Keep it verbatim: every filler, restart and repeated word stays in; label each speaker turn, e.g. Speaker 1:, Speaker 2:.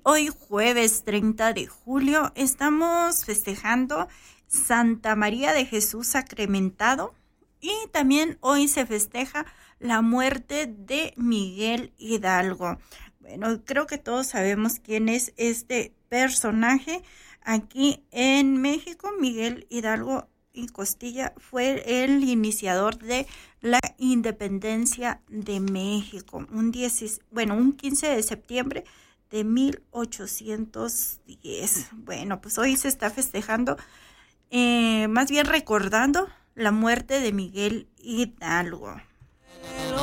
Speaker 1: hoy jueves treinta de julio estamos festejando Santa María de Jesús Sacramentado y también hoy se festeja la muerte de Miguel Hidalgo. Bueno, creo que todos sabemos quién es este personaje aquí en México. Miguel Hidalgo y Costilla fue el iniciador de la independencia de México, un diez, bueno, un quince de septiembre de mil ochocientos diez. Bueno, pues hoy se está festejando, eh, más bien recordando la muerte de Miguel Hidalgo.